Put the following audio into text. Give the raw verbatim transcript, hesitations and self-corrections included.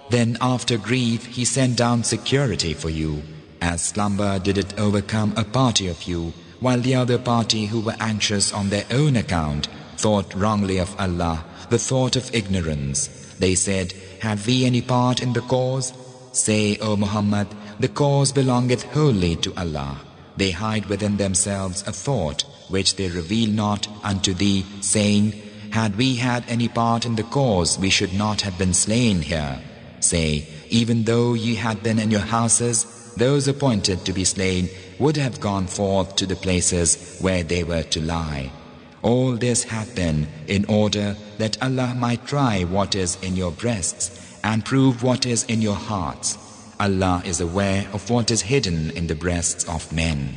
Then after grief he sent down security for you. As slumber did it overcome a party of you, while the other party who were anxious on their own account thought wrongly of Allah, the thought of ignorance. They said, have we any part in the cause? Say, O Muhammad, the cause belongeth wholly to Allah. They hide within themselves a thought which they reveal not unto thee, saying, had we had any part in the cause, we should not have been slain here. Say, even though ye had been in your houses, those appointed to be slain would have gone forth to the places where they were to lie. All this hath been in order that Allah might try what is in your breasts and prove what is in your hearts. Allah is aware of what is hidden in the breasts of men.